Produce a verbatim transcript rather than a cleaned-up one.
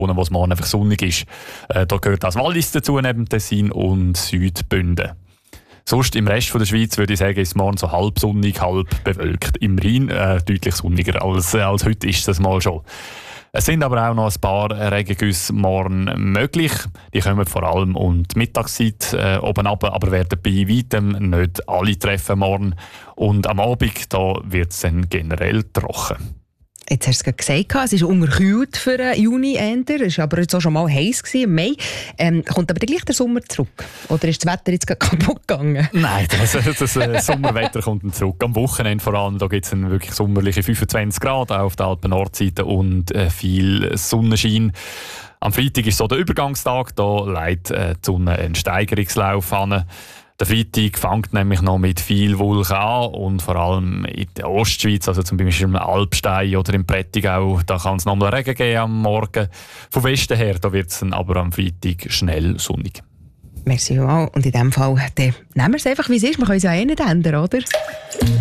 wo es morgen einfach sonnig ist. Äh, da gehört das Wallis dazu, neben Tessin und Südbünden. Sonst im Rest von der Schweiz würde ich sagen, ist es morgen so halb sonnig, halb bewölkt. Im Rhein äh, deutlich sonniger als, äh, als heute ist das mal schon. Es sind aber auch noch ein paar Regengüsse morgen möglich. Die kommen vor allem um die Mittagszeit äh, oben runter, aber werden bei weitem nicht alle treffen morgen. Und am Abend da wird es dann generell trocken. Jetzt hast du es gerade gesagt, es ist unterkühlt für den Juni. Es war aber jetzt auch schon mal heiß im Mai. Ähm, kommt aber dann gleich der Sommer zurück? Oder ist das Wetter jetzt gerade kaputt gegangen? Nein, das, das äh, Sommerwetter kommt dann zurück. Am Wochenende vor allem, da gibt es wirklich sommerliche fünfundzwanzig Grad auf der Alpen-Nordseite und äh, viel Sonnenschein. Am Freitag ist so der Übergangstag, da leitet äh, die Sonne einen Steigerungslauf an. Der Freitag fängt nämlich noch mit viel Wolken an und vor allem in der Ostschweiz, also zum Beispiel im Alpstein oder im Prättigau, da kann es noch mal Regen geben am Morgen. Vom Westen her, da wird es dann aber am Freitag schnell sonnig. Merci vielmals. Und in diesem Fall, dann nehmen wir es einfach, wie es ist. Wir können es ja eh nicht ändern, oder?